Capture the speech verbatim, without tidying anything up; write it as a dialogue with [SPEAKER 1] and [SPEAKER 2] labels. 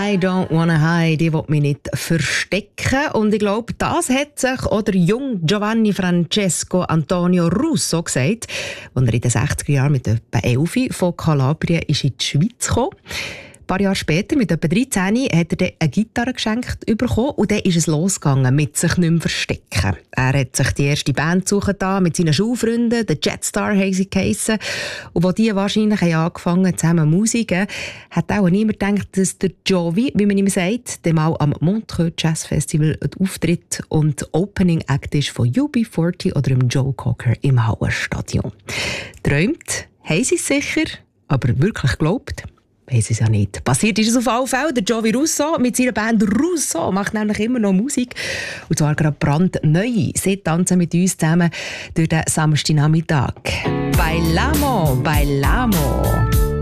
[SPEAKER 1] I don't wanna hide, ich will mich nicht verstecken. Und ich glaube, das hat sich auch der junge Giovanni Francesco Antonio Russo gesagt, als er in den sechziger Jahren mit etwa elf von Kalabrien ist in die Schweiz gekommen. Ein paar Jahre später, mit etwa dreizehn, hat er dann eine Gitarre geschenkt bekommen und dann ist es losgegangen mit sich nicht mehr verstecken. Er hat sich die erste Band suchen da mit seinen Schulfreunden, den Jetstar haben sie geheissen. Und als die wahrscheinlich haben angefangen zusammen Musiken, hat auch niemand gedacht, dass der Jovi, wie man ihm sagt, dem auch am Montreux Jazz Festival auftritt und Opening Act ist von U B vierzig oder dem Joe Cocker im Hallenstadion. Träumt haben sie es sicher, aber wirklich geglaubt weiss es ja nicht. Passiert ist es auf alle Fälle. Der Jovi Russo mit seiner Band Russo macht nämlich immer noch Musik. Und zwar gerade brandneu. Sie tanzen mit uns zusammen durch den Samstagnachmittag. Bailamo, bailamo.